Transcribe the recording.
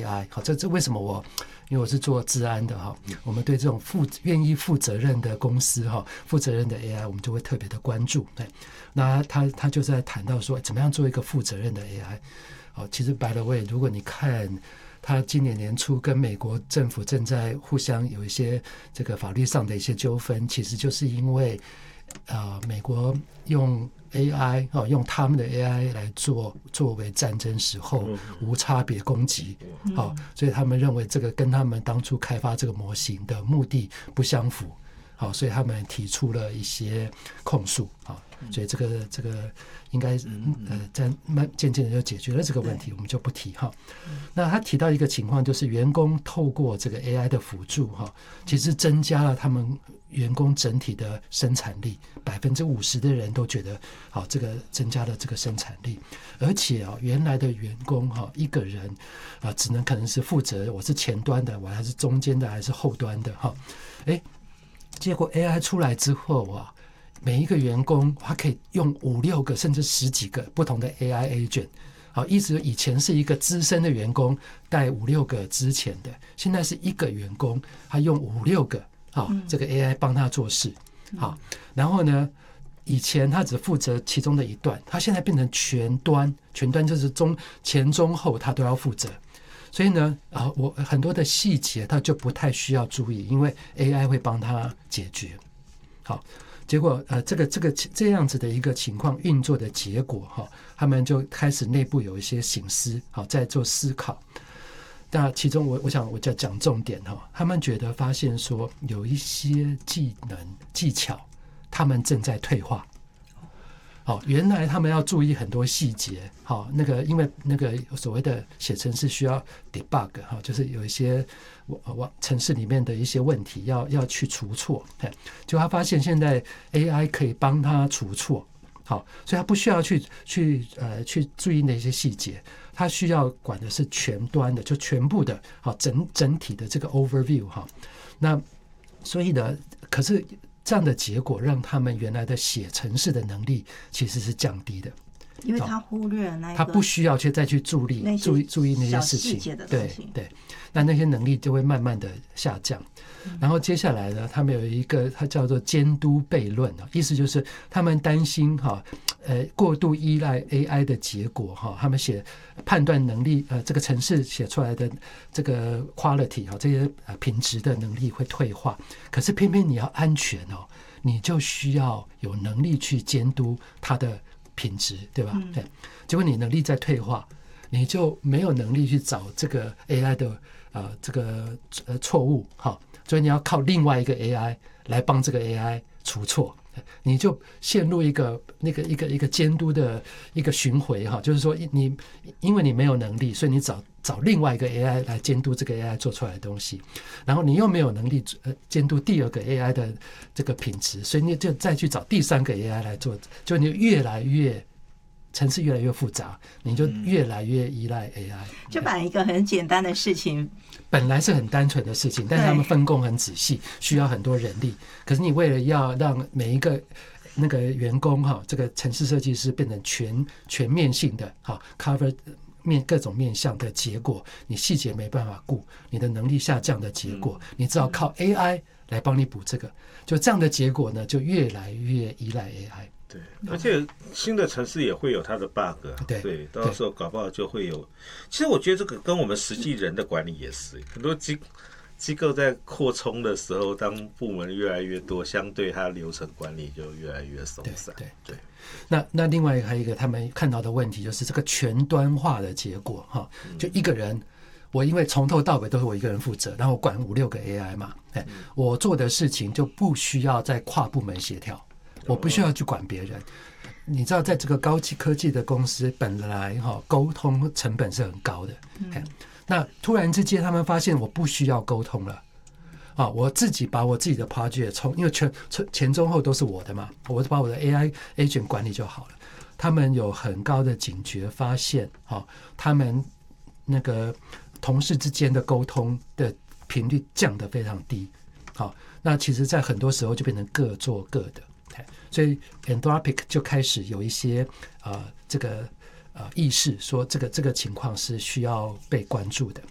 AI。好，这为什么因为我是做治安的哈，我们对这种愿意负责任的公司哈，负责任的 AI， 我们就会特别的关注。那他就在谈到说，怎么样做一个负责任的 AI。好，其实 by the way， 如果你看他今年年初跟美国政府正在互相有一些这个法律上的一些纠纷，其实就是因为美国用 AI 用他们的 AI 来作为战争时候无差别攻击，所以他们认为这个跟他们当初开发这个模型的目的不相符，所以他们提出了一些控诉，所以这个应该在渐渐的就解决了这个问题，我们就不提哈。那他提到一个情况，就是员工透过这个 AI 的辅助其实增加了他们员工整体的生产力，50%的人都觉得这个增加了这个生产力，而且原来的员工一个人只能可能是负责我是前端的，我还是中间的，还是后端的结果 AI 出来之后每一个员工他可以用5、6个甚至10几个不同的 AI agent。意思以前是一个资深的员工带5、6个之前的，现在是一个员工他用5、6个这个 AI 帮他做事。然后呢，以前他只负责其中的一段，他现在变成全端就是前中后他都要负责。所以呢我很多的细节他就不太需要注意，因为 AI 会帮他解决。好，结果这样子的一个情况运作的结果他们就开始内部有一些省思，在做思考。那其中我想我就讲重点他们觉得发现说有一些技能技巧他们正在退化。原来他们要注意很多细节，因为那个所谓的写程式需要 debug， 就是有一些程式里面的一些问题要去除错，就他发现现在 AI 可以帮他除错，所以他不需要去注意那些细节，他需要管的是全端的，就全部的整体的这个 overview。那所以呢，可是这样的结果让他们原来的写程式的能力其实是降低的， 因为他忽略了那一个， 他不需要再去注意那些事情，对，那些能力就会慢慢的下降。然后接下来呢，他们有一个它叫做监督悖论，意思就是他们担心过度依赖 AI 的结果他们写判断能力这个程式写出来的这个 quality 这些品质的能力会退化。可是偏偏你要安全你就需要有能力去监督它的品质，对吧？对，结果你能力在退化，你就没有能力去找这个 AI 的这个错误所以你要靠另外一个 AI 来帮这个 AI 除错，你就陷入一个监督的一个巡回就是说因为你没有能力，所以你找另外一个 AI 来监督这个 AI 做出来的东西，然后你又没有能力监督第二个 AI 的这个品质，所以你就再去找第3个 AI 来做，就你程式越来越复杂，你就越来越依赖 AI。 就把一个很简单的事情， 本来是很单纯的事情，但是他们分工很仔细，需要很多人力。可是你为了要让每一个那个员工这个程式设计师变成全面性的cover 各种面向的结果，你细节没办法顾，你的能力下降的结果，你只好靠 AI 来帮你补这个，就这样的结果呢，就越来越依赖 AI。 对，而且新的程式也会有它的 bug， 对，到时候搞不好就会有。其实我觉得这个跟我们实际人的管理也是，很多机构在扩充的时候，当部门越来越多，相对它流程管理就越来越松散。对。 那另外还有一个他们看到的问题就是这个全端化的结果就一个人。我因为从头到尾都是我一个人负责，然后管5、6个 AI 嘛，我做的事情就不需要再跨部门协调，我不需要去管别人。你知道在这个高科技的公司本来沟通成本是很高的，那突然之间他们发现我不需要沟通了我自己把我自己的 project 因为前中后都是我的嘛，我就把我的 AI agent 管理就好了。他们有很高的警觉，发现他们那个同事之间的沟通的频率降得非常低。那其实在很多时候就变成各做各的，所以 Anthropic 就开始有一些这个意识，说这个情况是需要被关注的。